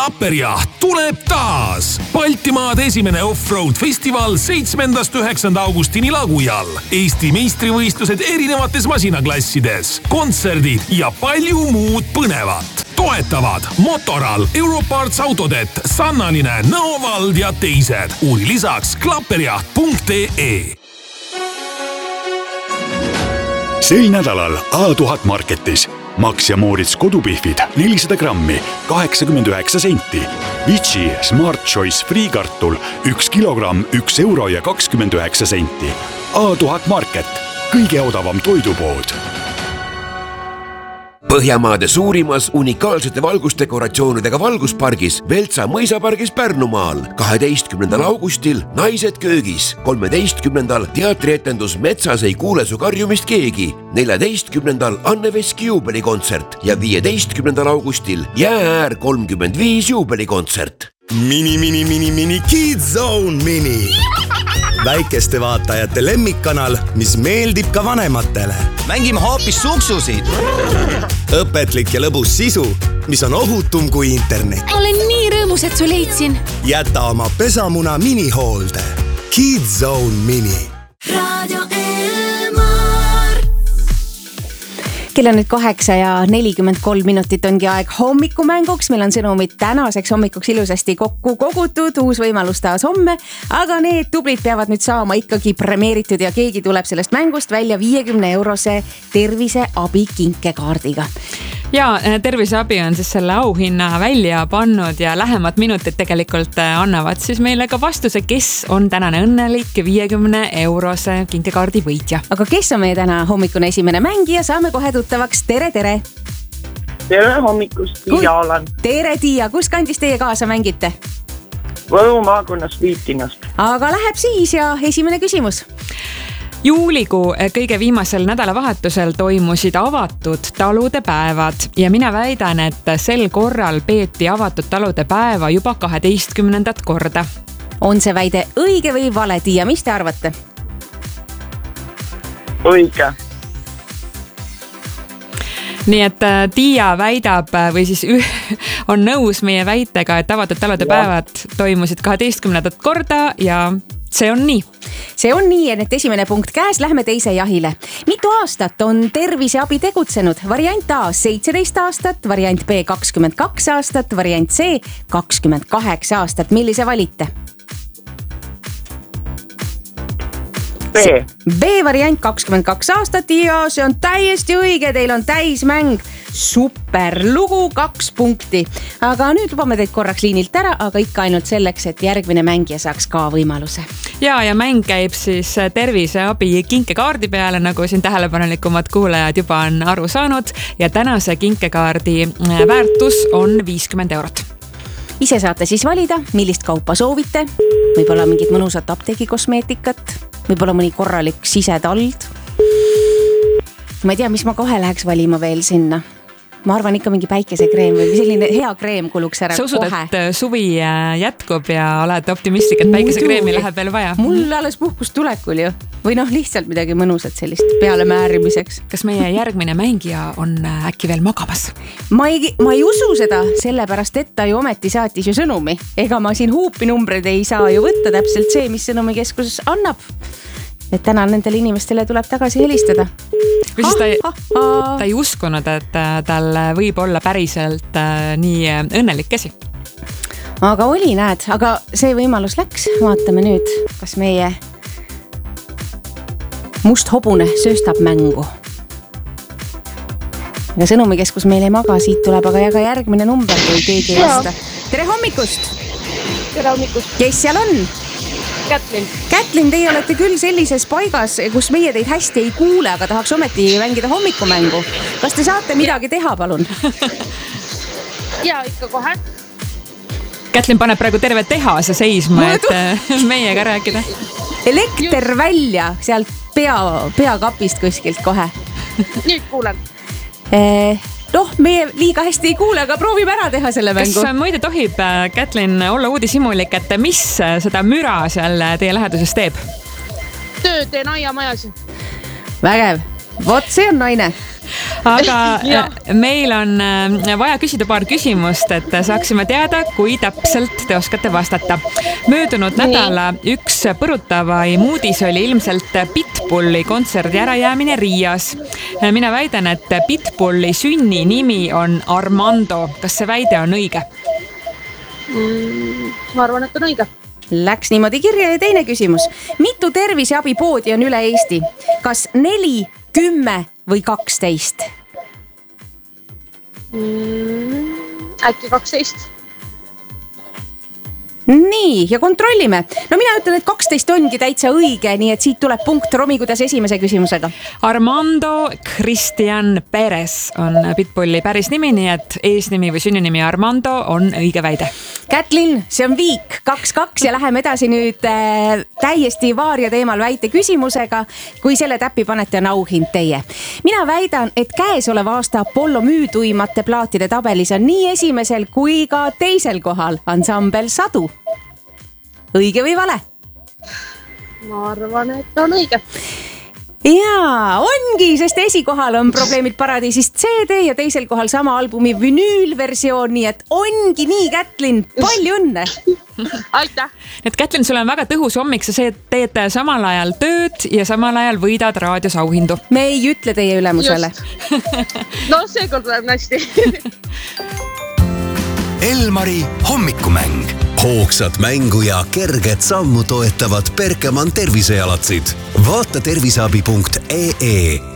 Klapperjaht tuleb taas. Baltimaade esimene off-road festival 7.–9. augustini Lagujal. Eesti meistrivõistlused erinevates masinaklassides, kontserdid ja palju muud põnevat. Toetavad Motoral, Europarts Autodet, Sannanine, Nõovald ja teised. Uuri lisaks klapperjaht.ee. Sel nädalal A1000 Marketis Max ja Moritz kodupihvid 400 grammi 89 senti. Vichy Smart Choice friikartul 1 kilogramm 1 euro ja 29 senti. A1000 Market, kõige odavam toidupood. Põhjamaade suurimas unikaalsete valgusdekoratsioonidega valguspargis Veltsa mõisapargis Pärnumaal 12. augustil Naised köögis, 13. teatrietendus Metsas ei kuule su karjumist keegi, 14. Anne Veski juubelikontsert ja 15. augustil Jäääär 35 juubelikontsert. Mini Kids Zone Mini. Väikeste vaatajate lemmikkanal, mis meeldib ka vanematele. Mängime hoopis suksusid. Õpetlik ja lõbus sisu, mis on ohutum kui internet. Olen nii rõõmus, et su leidsin. Jäta oma pesamuna minihoolde. Kids Zone Mini. Radio Elmar. Kell on nüüd 8:43 ongi aeg hommikumänguks. Meil on sõnumid tänaseks hommikuks ilusasti kokku kogutud, uus võimalus taas homme, aga need tublid peavad nüüd saama ikkagi premeeritud ja keegi tuleb sellest mängust välja 50-eurose terviseabi kinkekaardiga. Ja terviseabi on siis selle auhinna välja pannud ja lähemad minutid tegelikult annavad siis meile ka vastuse, kes on tänane õnnelik 50-eurose kinkekaardi võitja. Aga kes on meie täna hommikune esimene mängija? Saame kohe tuttavaks. Tere! Tere hommikust, Tiia olen. Tere Tiia, kus kandis teie kaasa mängite? Võru maakonnas Viitinast. Aga läheb siis ja esimene küsimus. Juulikuu kõige viimasel nädalavahetusel toimusid avatud talude päevad ja mina väidan, et sel korral peeti avatud talude päeva juba 12. korda. On see väide õige või vale, Tiia, mis te arvate? Õige. Nii et Tiia väidab või siis on nõus meie väitega, et avatud talude päevad toimusid 12. korda ja see on nii. See on nii, et esimene punkt käes, lähme teise jahile. Mitu aastat on terviseabi tegutsenud? Variant A 17 aastat, variant B 22 aastat, variant C 28 aastat. Millise valite? B variant 22 aastat ja see on täiesti õige, teil on täismäng. Super lugu, 2 punkti. Aga nüüd lubame teid korraks liinilt ära, aga ikka ainult selleks, et järgmine mängija saaks ka võimaluse. Ja mäng käib siis terviseabi kinkekaardi peale, nagu siin tähelepanelikumad kuulajad juba on aru saanud ja tänase kinkekaardi väärtus on 50 eurot. Ise saate siis valida, millist kaupa soovite. Võib-olla mingid mõnusat apteegikosmeetikat, võib-olla mõni korralik sisetald. Ma ei tea, mis ma kohe läheks valima veel sinna. Ma arvan ikka mingi päikesekreem või selline hea kreem kuluks ära kohe. Sa usud, et suvi jätkub ja oled optimistlik, et päikesekreemi läheb veel vaja? Mul alles puhkus tulekul ju. Või lihtsalt midagi mõnusat sellist peale määrimiseks. Kas meie järgmine mängija on äkki veel magamas? Ma ei usu seda, sellepärast et ta ju ometi saatis ju sõnumi. Ega ma siin huupinumbreid ei saa ju võtta täpselt see, mis sõnumikeskus annab. Et täna nendele inimestele tuleb tagasi helistada. Või siis ta ei uskunud, et tal võib olla päriselt nii õnnelik käsi. Aga oli, näed, aga see võimalus läks. Vaatame nüüd, kas meie must hobune sööstab mängu. Ja sõnumikeskus meil ei maga, siit tuleb aga ka järgmine number, kui keegi ei vasta. Tere hommikust! Tere hommikust! Kes seal on? Kätlin, teie olete küll sellises paigas, kus meie teid hästi ei kuule, aga tahaks ometi mängida hommikumängu. Kas te saate midagi teha, palun? Ja, ikka kohe. Kätlin paneb praegu terve tehase seisma, et meiega rääkida. Elekter välja sealt peakapist kuskilt kohe. Nüüd kuulen. Meie liiga hästi ei kuule, aga proovime ära teha selle mängu. Kas muide tohib, Kätlin, olla uudishimulik, et mis seda müra seal teie läheduses teeb? Töö teen aiamajas. Vägev. Vot see on naine. aga meil on vaja küsida paar küsimust, et saaksime teada, kui täpselt te oskate vastata. Möödunud nädala üks põrutavaim uudis oli ilmselt Pitbulli kontserdi ärajäämine Riias. Mina väidan, et Pitbulli sünninimi on Armando. Kas see väide on õige? Ma arvan, et on õige. Läks niimoodi kirja ja teine küsimus. Mitu terviseabipoodi on üle Eesti? Kas 4, 10 või 12? Äkki 12? Nii, ja kontrollime. No mina ütlen, et 12 ongi täitsa õige, nii et siit tuleb punkt. Romi, kuidas esimese küsimusega? Armando Christian Perez on Pitbulli päris nimi, nii et eesnimi või sünninimi Armando on õige väide. Kätlin, see on viik 2-2 ja läheme edasi nüüd täiesti vaaria teemal väite küsimusega. Kui selle täppi panete, on auhind teie. Mina väidan, et käesoleva aasta Apollo müüduimate plaatide tabelis on nii esimesel kui ka teisel kohal ansambel Sadu. Õige või vale? Ma arvan, et on õige. Jaa, ongi, sest esikohal on Probleemid paradiisist CD ja teisel kohal sama albumi vinüülversioon, nii et ongi nii, Kätlin, palju õnne! Aitäh! Et Kätlin, sul on väga tõhus hommik, sa teed samal ajal tööd ja samal ajal võidad raadios auhindu. Me ei ütle teie ülemusele. No seekord läheb hästi. Elmari hommikumäng. Hoogsat mängu ja kerget sammu toetavad Berkemann tervisejalatsid. Vaata terviseabi.ee